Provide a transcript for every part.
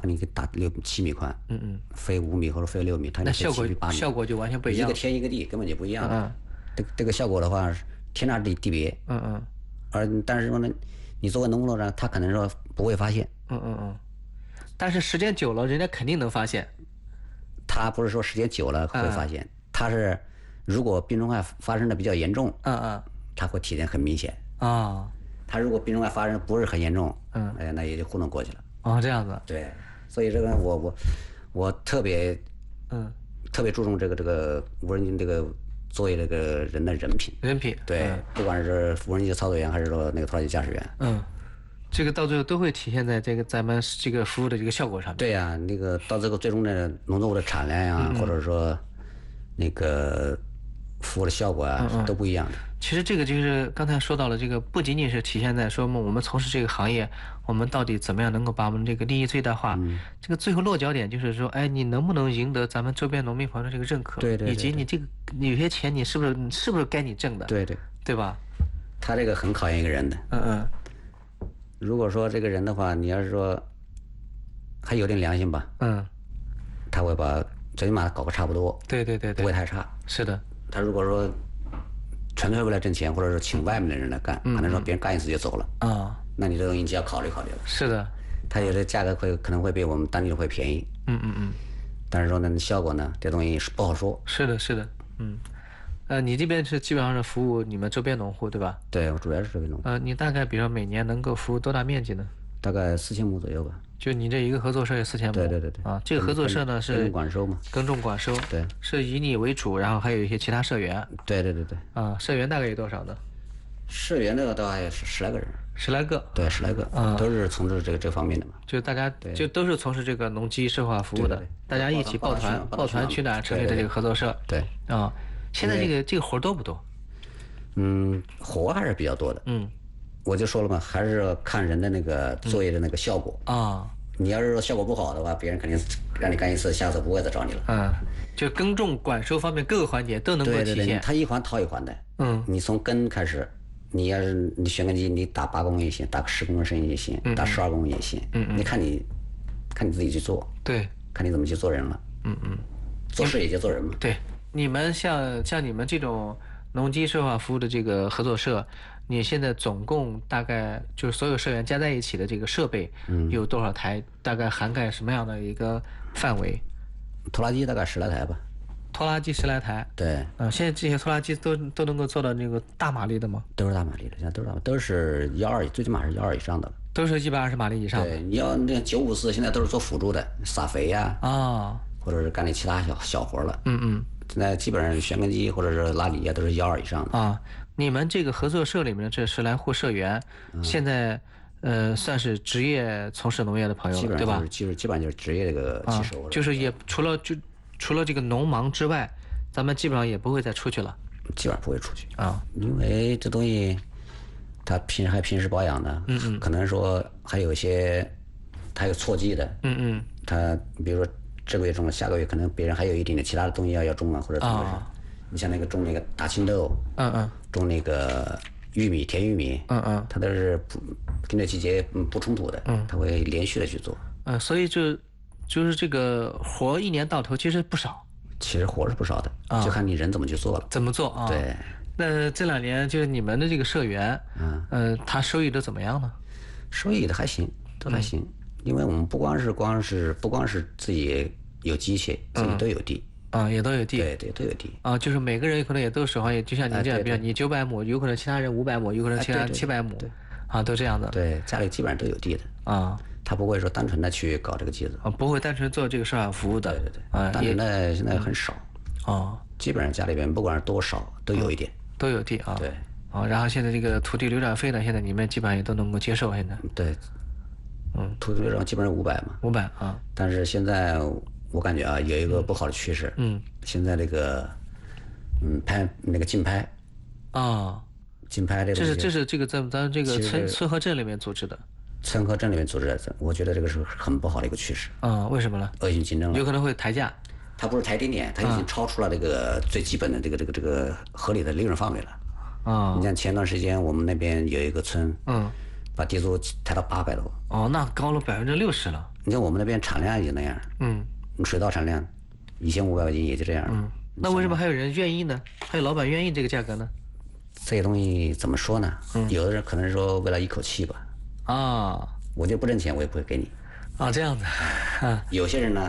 给你打6、7米宽，飞5米或者飞6米，它那效果 7、8米， 效果就完全不一样。 一个天一个地，根本就不一样。这个效果的话，天差地别。但是说呢，你作为农作人，他可能说不会发现。 但是时间久了，人家肯定能发现。 他不是说时间久了会发现，他是如果病虫害发生的比较严重，他会体现很明显。他如果病虫害发生不是很严重，那也就糊弄过去了。 这样子。 对，所以这个我特别注重这个无人机这个作为这个人的人品。对，不管是无人机的操作员还是说那个拖拉机驾驶员。 这个到最后都会体现在这个咱们这个服务的这个效果上面。 对呀，那个到最后最终的农作物的产量呀，或者说那个服务的效果啊，都不一样的。 其实这个就是刚才说到了，这个不仅仅是体现在说我们从事这个行业，我们到底怎么样能够把我们这个利益最大化。这个最后落脚点就是说，你能不能赢得咱们周边农民朋友的这个认可？ 对， 以及你这个有些钱你是不是该你挣的？对吧？ 他这个很考验一个人的。如果说这个人的话，你要是说还有点良心吧，他会把最起码搞个差不多。 对， 不会太差。 是的。 他如果说纯粹为了挣钱，或者是请外面的人来干，可能说别人干一次就走了。那你这东西就要考虑考虑了。 是的。 他有的价格可能会比我们当地会便宜。但是说呢，效果呢，这东西是不好说。 是的。你这边是基本上是服务你们周边农户对吧？ 对，我主要是周边农户。 你大概比如说每年能够服务多大面积呢？ 大概4000亩左右吧。 就你这一个合作社有4000亩。 对。 这个合作社呢是耕种管收嘛。 耕种管收。 对。 是以你为主，然后还有一些其他社员。 对。 社员大概有多少呢？ 社员的大概有10来个人。 10来个。 对，10来个。都是从事这方面的嘛。 就大家就都是从事这个农机社会化服务的。大家一起抱团取暖成立的这个合作社。 对。 现在这个活多不多？ 活还是比较多的。我就说了嘛，还是看人的那个作业的那个效果。你要是说效果不好的话，别人肯定让你干一次，下次不会再找你了。 就耕种管收方面各个环节都能够体现。 他一环套一环的。你从根开始，你要是你选根基，你打8公分也行，打10公分也行，打12公分也行。你看你自己去做。 对。 看你怎么去做人了。做事也就做人嘛。 对。你们像你们这种农机社会化服务的这个合作社，你现在总共大概就是所有社员加在一起的这个设备有多少台？大概涵盖什么样的一个范围？ 拖拉机大概10来台吧。 拖拉机10来台。 对。 现在这些拖拉机都能够做到那个大马力的吗？ 都是大马力的，现在都是12，最起码是12以上的了。 都是120马力以上的。 对，你要那954现在都是做辅助的，撒肥呀，或者是干那其他小活了。现在基本上旋根机或者是拉力啊，都是12以上的。 你们这个合作社里面的这10来户社员，现在算是职业从事农业的朋友了，对吧？ 基本上就是职业这个骑手。 就是也除了这个农忙之外，咱们基本上也不会再出去了。 基本上不会出去因为这东西它平时保养的。可能说还有一些它有错季的。它比如说这个月种了，下个月可能别人还有一定的其他的东西要种啊，或者怎么回事。你像那个种那个大青豆，种那个玉米甜玉米，它都是跟这季节不冲突的。它会连续的去做。 所以就是这个活一年到头其实不少。 其实活是不少的，就看你人怎么去做了。 怎么做啊？ 对。 那这2年就是你们的这个社员，他收益都怎么样呢？ 收益的还行，都还行。因为我们不光是自己有机器，自己都有地。 也都有地。 对，都有地。 就是每个人可能也都手上也就像您这样，比如你900亩，有可能其他人500亩，有可能其他人700亩。都这样的。 对，家里基本上都有地的。他不会说单纯的去搞这个机子。 不会单纯做这个社会服务的。 对。单纯的现在很少。基本上家里边不管是多少都有一点。 都有地。 对。 然后现在这个土地流转费呢，现在你们基本上也都能够接受。现在。 对。土地流转基本上500嘛。 500。 但是现在我感觉有一个不好的趋势。现在这个拍那个竞拍。竞拍这个。 这是这个咱这个村和镇里面组织的。 村和镇里面组织的，我觉得这个是很不好的一个趋势。 为什么呢？ 恶性竞争了。 有可能会抬价。 它不是抬一点点，它已经超出了这个最基本的这个合理的利润范围了。你像前段时间我们那边有一个村， 把地租抬到800多。 哦，那高了60%了。 你像我们那边产量也就那样，水稻产量1500块斤也就这样。 那为什么还有人愿意呢？还有老板愿意这个价格呢？ 这些东西怎么说呢？有的人可能是说为了一口气吧。 啊， 我就不挣钱，我也不会给你。 啊，这样子。 有些人呢，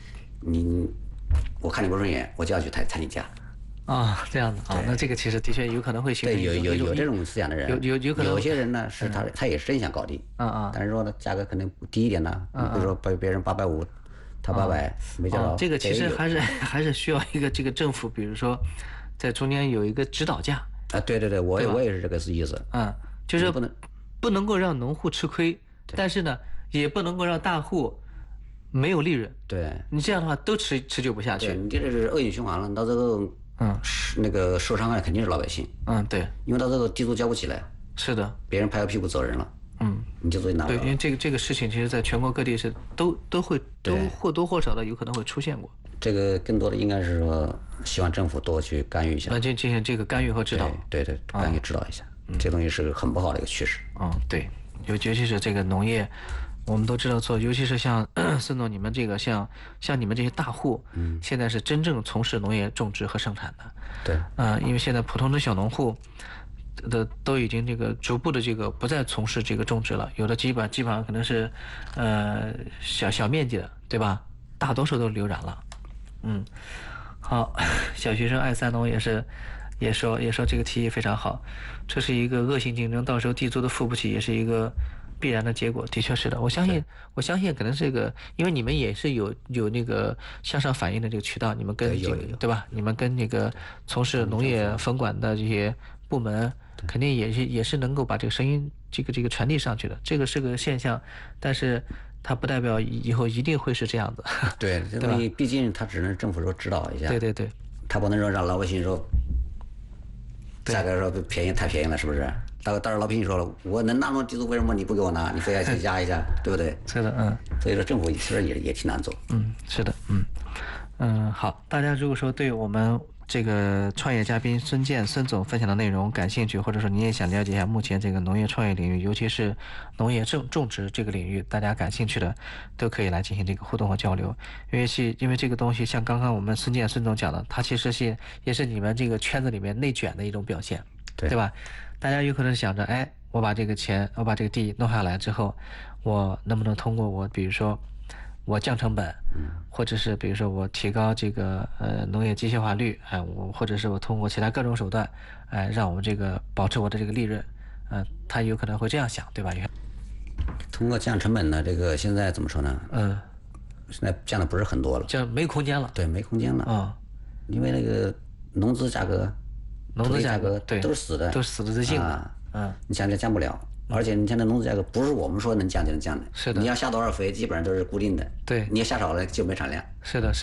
我看你不顺眼，我就要去抬你价。 啊，这样的啊，那这个其实的确有可能会形成有这种思想的人， 有可能。 有些人呢是他也是真想搞地，但是说呢价格可能低一点呢，比如说别人850，他800没交着。 这个其实还是需要一个这个政府，比如说在中间有一个指导价。 啊，对，我也是这个意思。 就是不能够让农户吃亏，但是呢也不能够让大户没有利润。 对， 你这样的话都持久不下去。 你这是恶性循环了，到最后那个受伤害肯定是老百姓。 对， 因为到最后地租交不起来。 是的， 别人拍个屁股走人了。你就自己拿不了。 对，因为这个事情其实在全国各地是都或多或少的有可能会出现过。 这个更多的应该是说希望政府多去干预一下， 进行这个干预和指导。 对，干预指导一下。这东西是个很不好的一个趋势。 对，尤其是这个农业，我们都知道做，尤其是像孙总你们这个像你们这些大户，现在是真正从事农业种植和生产的。 对。 因为现在普通的小农户都已经这个逐步的这个不再从事这个种植了，有的基本上可能是小面积的，对吧？大多数都流染了。好，小学生爱三农也说这个提议非常好，这是一个恶性竞争，到时候地租都付不起，也是一个必然的结果。的确是的，我相信可能这个，因为你们也是有那个向上反映的这个渠道，你们跟这个对吧？你们跟那个从事农业分管的这些部门，肯定也是能够把这个声音这个传递上去的。这个是个现象，但是它不代表以后一定会是这样子。 对，这东西毕竟它只能政府说指导一下。 对， 他不能说让老百姓说价格说太便宜了，是不是？到时候老百姓说了，我能拿到地租，为什么你不给我拿？你非要去加一下，对不对？ 是的， 所以说政府其实也挺难做。 是的，好，大家如果说对我们这个创业嘉宾孙总分享的内容感兴趣，或者说你也想了解一下目前这个农业创业领域，尤其是农业种植这个领域，大家感兴趣的都可以来进行这个互动和交流。因为这个东西像刚刚我们孙总讲的，它其实也是你们这个圈子里面内卷的一种表现，对吧？大家有可能想着，我把这个地弄下来之后，我能不能通过我比如说我降成本，或者是比如说我提高这个农业机械化率，或者是我通过其他各种手段，让我们这个保持我的这个利润，他有可能会这样想，对吧？ 通过降成本呢，这个现在怎么说呢？现在降的不是很多了， 降没空间了。 对，没空间了。因为那个农资价格对都是死的， 都是死的在性的。 你降不了。而且你现在农资价格不是我们说能降就能降的， 是的。 你要下多少肥，基本上都是固定的。 对， 你要下少了就没产量。 是的。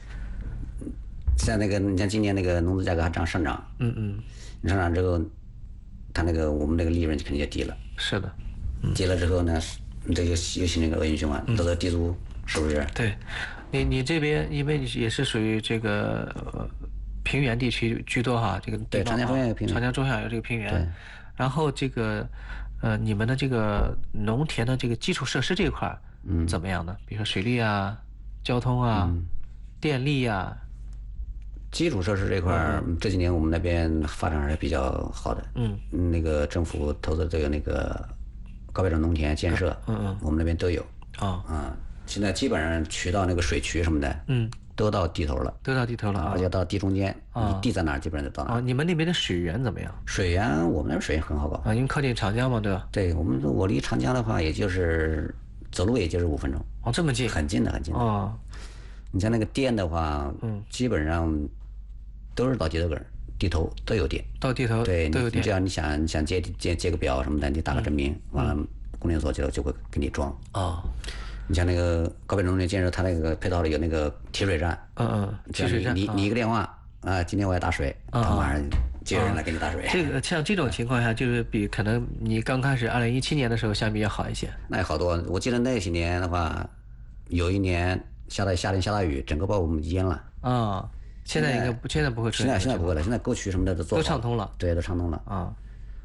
像你像今年那个农资价格还上涨，你上涨之后，它我们那个利润肯定就低了。 是的， 低了之后呢，这就又形成一个恶性循环，到地租是不是？ 对，你这边因为你也是属于这个平原地区居多哈，这个对，长江中下游平原， 长江中下游这个平原，然后这个。你们的这个农田的这个基础设施这一块怎么样呢？比如说水利啊、交通啊、电力啊。 基础设施这块这几年我们那边发展还是比较好的。那个政府投的这个那个高标准农田建设，我们那边都有。现在基本上渠道那个水渠什么的，都到地头了，而且到地中间，你地在哪儿，基本上就到哪儿。 你们那边的水源怎么样？ 水源我们那边水源很好搞因为靠近长江嘛，对吧？ 对，我离长江的话，也就是走路也就是5分钟。 这么近？ 很近的。你像那个电的话，基本上都是到地头根，地头都有电。 到地头对， 都有电。 只要你想接个表什么的，你打个证明，完了供电所就会给你装。你像那个高标准农田建设，它那个配套里有那个提水站， 提水站， 你一个电话今天我要打水，他马上就有人来给你打水。 像这种情况下，就是比可能你刚开始2017年的时候相比要好一些。 那也好多，我记得那些年的话，有一年夏天下大雨，整个把我们淹了。现在不会出现。现在不会了，现在沟渠什么的都做好了， 都畅通了。 对，都畅通了。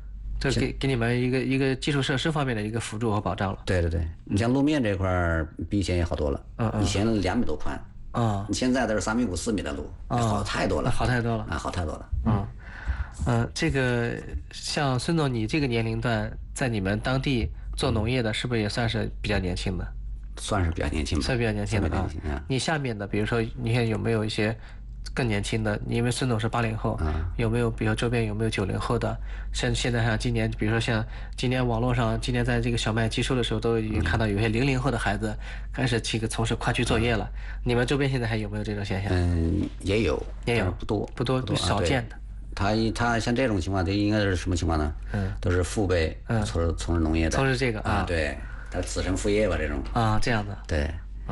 这给你们一个基础设施方面的一个辅助和保障了。 对对对，你像路面这块儿比以前也好多了。以前2米多宽。你现在都是3米5、4米的路，好太多了。 好太多了。 好太多了。 这个像孙总，你这个年龄段在你们当地做农业的，是不是也算是比较年轻的？ 算是比较年轻吧。 算比较年轻的啊。你下面的，比如说，你看有没有一些更年轻的？因为孙总是80后，有没有比如周边有没有90后的？现在像今年，比如说像今年网络上，今年在这个小麦集收的时候，都已经看到有些00后的孩子开始从事跨区作业了。你们周边现在还有没有这种现象？ 也有，不多， 少见的。 他像这种情况，这应该是什么情况呢？都是父辈从事农业的， 从事这个啊， 对，他子承父业吧，这种这样的， 对，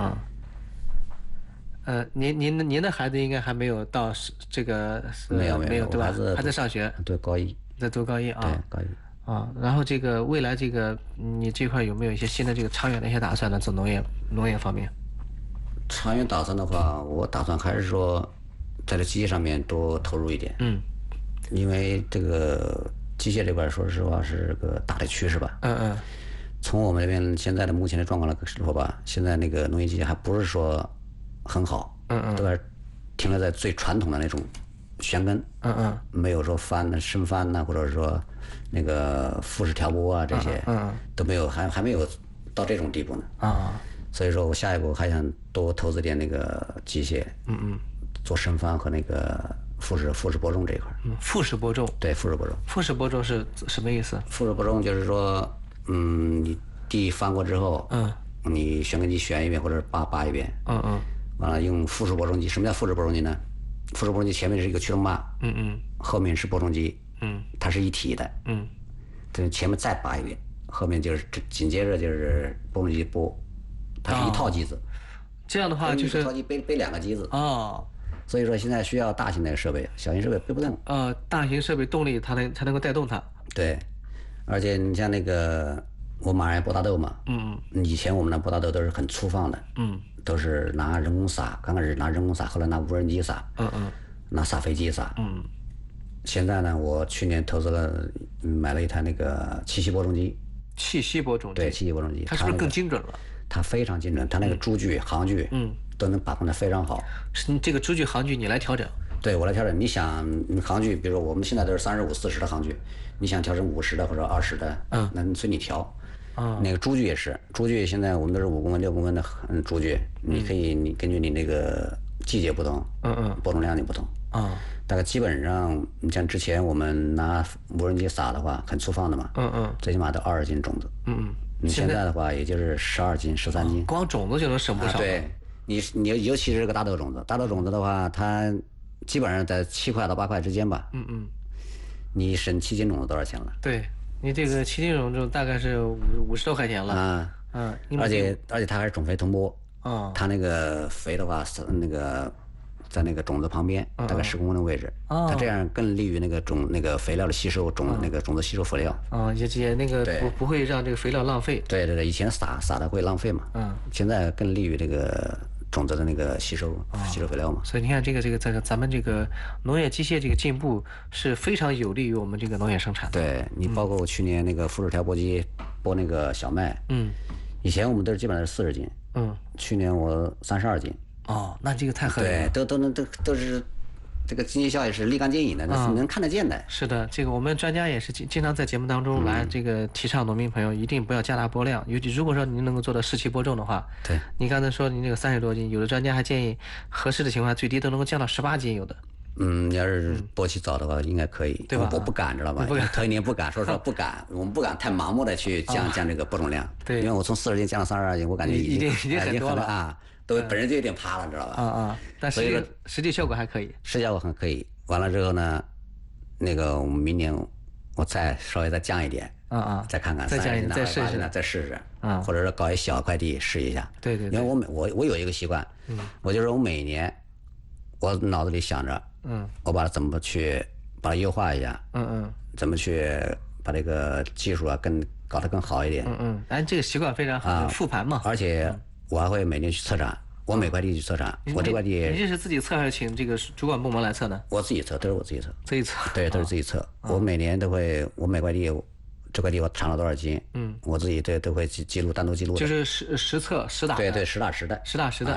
您的孩子应该还没有到这个没有对吧？还在上学， 对，高一， 在读高一啊， 对，高一然后这个未来这个你这块有没有一些新的这个长远的一些打算呢？走农业方面， 长远打算的话，我打算还是说在这机械上面多投入一点，因为这个机械这边说实话是个大的趋势吧，从我们这边现在的目前的状况来说吧，现在那个农业机械还不是说很好，都是停留在最传统的那种旋耕，没有说深翻呐，或者说那个复式调拨啊这些，都没有，还没有到这种地步呢，所以说我下一步还想多投资点那个机械，做深翻和那个复式播种这一块。 复式播种， 对，复式播种。 复式播种是什么意思？ 复式播种就是说，你地翻过之后，你旋耕机旋一遍或者扒一遍，完了用复式播种机。什么叫复式播种机呢？复式播种机前面是一个驱动坝，后面是播种机，它是一体的，对，前面再扒一遍，后面就是紧接着就是播种机播，它是一套机子。 这样的话就是一套机背2个机子。所以说现在需要大型的设备，小型设备背不动。 大型设备动力才能够带动它。 对，而且你像那个我马上要播大豆嘛，以前我们的播大豆都是很粗放的，都是拿人工撒，刚开始拿人工撒，后来拿无人机撒，拿撒肥机撒，现在呢，我去年投资了，买了一台那个气息播种机。 气息播种机。 对，气息播种机。 它是不是更精准了？ 它非常精准，它那个株距、行距，都能把控得非常好。 是这个株距、行距你来调整？ 对，我来调整。你想行距，比如说我们现在都是35、40的行距，你想调成50的或者20的，那随你调。那个株距也是，株距现在我们都是5公分、6公分的株距，你可以根据你那个季节不同，播种量也不同，大概基本上你像之前我们拿无人机撒的话，很粗放的嘛，最起码都20斤种子，你现在的话也就是12斤、13斤， 光种子就能省不少。 对，你尤其是这个大豆种子，大豆种子的话，它基本上在7块到8块之间吧。你省7斤种子多少钱了？ 对，你这个7斤种子大概是50多块钱了。 而且它还是种肥同播。它那个肥的话，那个在那个种子旁边，大概10公分的位置，它这样更利于那个肥料的吸收，那个种子吸收肥料。 也那个不会让这个肥料浪费。 对，以前撒的会浪费嘛，现在更利于这个种子的那个吸收肥料嘛。 所以你看这个咱们这个农业机械这个进步是非常有利于我们这个农业生产的。 对，你包括我去年那个复式调拨机播那个小麦，以前我们都是基本上是40斤，去年我32斤。 那这个太狠了。 对，都是这个经济效益是立竿见影的，那是能看得见的。 是的，这个我们专家也是经常在节目当中来这个提倡农民朋友一定不要加大播量，尤其如果说您能够做到适期播种的话。 对， 你刚才说您这个30多斤，有的专家还建议合适的情况最低都能够降到18斤，有的。 要是播起早的话，应该可以， 对吧？ 我不敢，知道吧？头一年不敢，说实话不敢，我们不敢太盲目的去降这个播种量。 对， 因为我从40斤降到32斤，我感觉已经很多了啊，都本身就有点趴了，知道吧？ 但实际效果还可以。 实际效果很可以。完了之后呢，那个我们明年我稍微再降一点，再看看， 再降一点，再试试， 再试试，或者说搞一小块地试一下。 对。 因为我有一个习惯，我就是我每年我脑子里想着，我把它怎么去把它优化一下，怎么去把这个技术搞得更好一点， 这个习惯非常好，复盘嘛。 而且我还会每年去测产。我每块地去测产，我这块地你这是自己测还是请这个主管部门来测呢？ 我自己测，都是我自己测。 自己测？ 对，都是自己测。我每年都会，我每块地这块地我产了多少斤，我自己都会记录，单独记录的。 就是实测实打的。 对，实打实的。 实打实的。